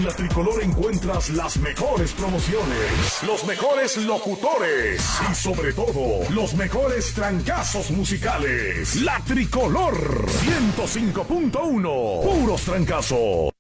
la Tricolor encuentras las mejores promociones, los mejores locutores y sobre todo, los mejores trancazos musicales. La Tricolor 105.1, puros trancazos.